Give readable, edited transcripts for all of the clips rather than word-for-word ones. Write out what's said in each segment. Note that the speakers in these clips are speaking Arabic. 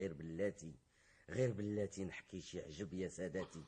غير بلاتي نحكي شي عجب يا سادتي.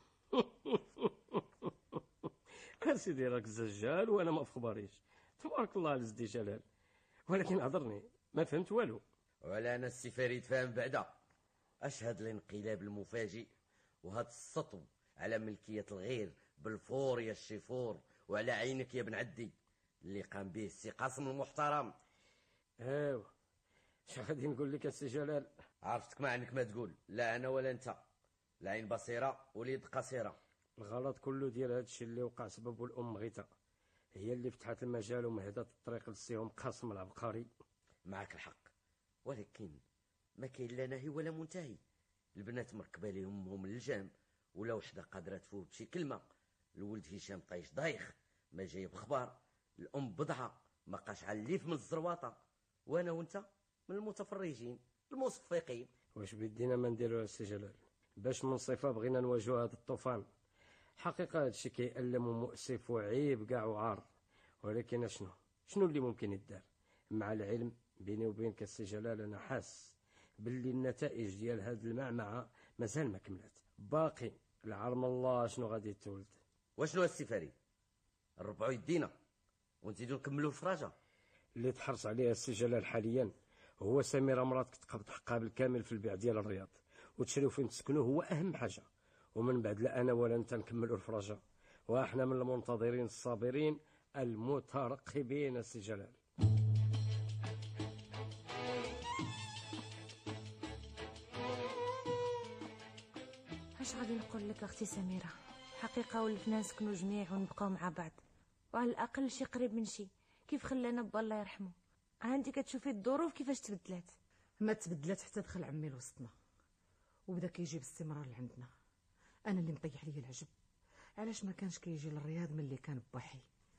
سيدي راك زجال وانا ما فخباريش، تبارك الله على زدي جلال، ولكن عذرني ما فهمت والو. ولا انا السي فريد فاهم بعدا. اشهد الانقلاب المفاجئ وهذا السطو على ملكية الغير بالفور يا الشيفور، وعلى عينك يا بن عدي اللي قام به السي قاسم المحترم. ايوا اش غادي نقول لك السي جلال؟ عرفتك ما عنك ما تقول، لا انا ولا انت، العين بصيره واليد قصيره. الغلط كله ديال هادشي اللي وقع سببه الام غيتا، هي اللي فتحت المجال ومهدت الطريق للسيهم قاسم العبقري. معك الحق، ولكن ما كاين لا ناهي ولا منتهي. البنات مركبه لهم امهم للجام، ولا وحده قادره تفوت شي كلمه. الولد هشام طايش دايخ ما جايب خبار، الام بضعه ما قاش على الليف من الزرواطه، وانا وانت من المتفرجين المصفقين. واش بدينا ما نديرو السي جلال باش من صفه بغينا نواجهوا هذا الطوفان؟ حقيقه هادشي كيألم ومؤسف وعيب كاع وعار، ولكن شنو اللي ممكن يدار؟ مع العلم بيني وبينك السي جلال انا حاس باللي النتائج ديال هاد المعمعه مازال ما كملات، باقي العلم الله شنو غادي تولد. وشنو السي فريد؟ نربعوا يدينا ونزيدو نكملوا الفراجه. اللي تحرص عليه السي جلال حاليا هو سميره مراتك تقبض حقها بالكامل في البيع ديال الرياض، وتشريو فين تسكنوا هو اهم حاجه، ومن بعد لا انا ولا انت نكملوا الفراجه، واحنا من المنتظرين الصابرين المترقبين السي جلال. اش غادي نقول لك اختي سميره؟ حقيقه ولفنا نسكنوا جميع ونبقاو مع بعض، وعلى الاقل شي قريب من شي كيف خلانا با الله يرحمه. عندي كتشوفي الظروف كيفاش تبدلات. ما تبدلات حتى دخل عمي لوسطنا وبدا كيجي باستمرار لعندنا. انا اللي مطيح ليا العجب علاش ما كانش كيجي للرياض ملي كان بوحي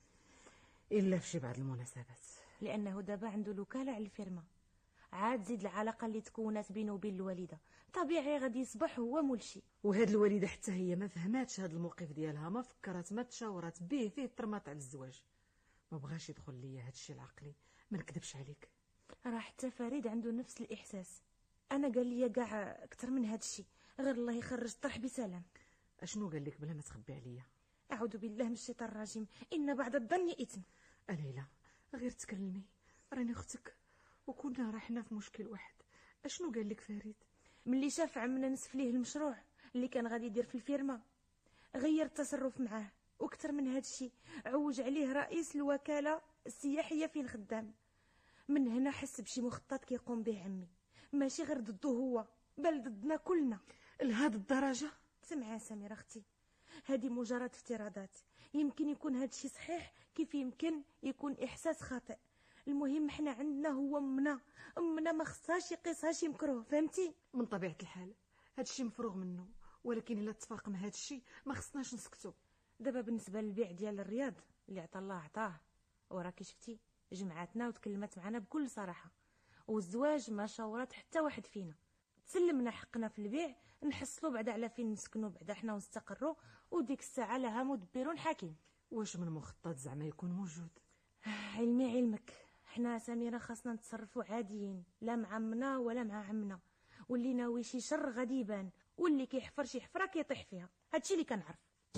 الا في شي بعض المناسبات، لانه دابا عنده الوكاله على الفيرما، عاد زيد العلاقه اللي تكونات بينه وبين الوالده، طبيعي غادي يصبح هو مولشي. وهاد الوالده حتى هي ما فهماتش هاد الموقف ديالها، ما فكرت ما تشاورات به فيه ترمات على الزواج. ما بغاش يدخل ليا هادشي العقلي، ما نكذبش عليك. راه حتى فريد عنده نفس الاحساس، انا قال لي كاع اكثر من هادشي، غير الله يخرج طرح بسلام. اشنو قال لك بلا ما تخبي عليا؟ اعوذ بالله من الشيطان الرجيم، ان بعد الظن اثم. ليلى غير تكلمي، راني اختك وكنا راحنا في مشكل واحد. اشنو قال لك فريد؟ ملي شاف عمنا نسف ليه المشروع اللي كان غادي يدير في الفيرما، غير التصرف معاه، واكثر من هادشي عوج عليه رئيس الوكاله السياحيه فين خدام. من هنا حس بشي مخطط كيقوم به عمي، ماشي غير ضده هو بل ضدنا كلنا. لهاد الدرجه؟ سمعي سميره اختي، هذه مجرد افتراضات، يمكن يكون هادشي صحيح كيف يمكن يكون احساس خاطئ. المهم حنا عندنا هو امنا ما خصهاش يقيسها شي مكروه، فهمتي؟ من طبيعه الحال هادشي مفروغ منه، ولكن الا اتفاق مع هادشي ما خصناش نسكتوا. دابا بالنسبه للبيع ديال الرياض اللي عطا الله عطاه، وراكي شفتي جمعاتنا وتكلمت معنا بكل صراحه، والزواج ما شاورت حتى واحد فينا، تسلمنا حقنا في البيع، نحصلوا بعدا على فين نسكنوا بعدا حنا ونستقروا، وديك الساعه لها مدبر حكيم. واش من مخطط زعما يكون موجود؟ علمي علمك، حنا سميره خاصنا نتصرفوا عاديين، لا مع عمنا ولا مع عمنا، واللي ناوي شي شر غادي يبان، واللي كيحفر شي حفره كيطيح فيها، هادشي اللي كنعرف.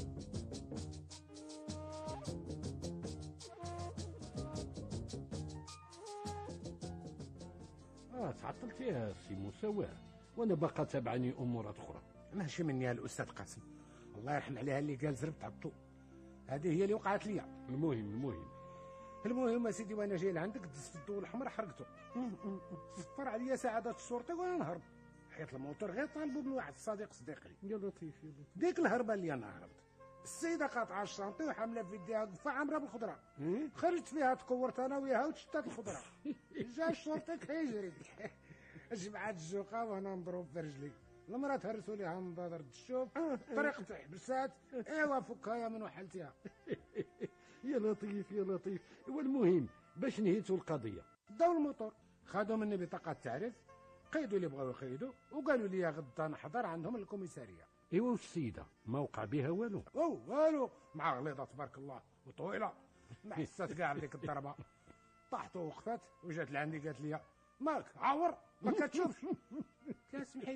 تعطلت يا سي مساواة، وانا باقا تابعني امورات اخرى. ماشي مني يا الاستاذ قاسم، الله يرحم عليها اللي قال زربت عبطو، هذه هي اللي وقعت ليا. المهم سيدي، وانا جاي لعندك دز في الضوء الاحمر حرقته، صفر عليا سعاده الشرطه وانا نهرب، حيت الموتور غير طالبوا من واحد الصديق صديق لي. يا لطيف يا لطيف. ديك الهربه اللي انا هربت، السيده قاطعه الشانطي وحامله في يديها قفه عامره بالخضره، خرجت فيها تكورت انا وياها وتشتات الخضره. جا الشرطي كيجري، جمعات الجوقه وانا مضروب في رجلي، المراه تهرسوا ليها نظاظر الشوف، طريقتي حبسات، ايوا فكها يا من وحلتيها. يا لطيف يا لطيف. والمهم باش نهيتوا القضيه؟ داو الموتور، خادوا مني بطاقه تعريف، قيدوا اللي بغاو يقيدوا، وقالوا لي غدا نحضر عندهم الكوميساريه. ايوا والسيده ما وقع بها والو؟ والو، مع غليظه تبارك الله وطويله، ما حسات كاع بديك الضربه، طاحت ووقفات وجات لعندي قالت لي مالك عور ما كتشوفش؟ تسمحي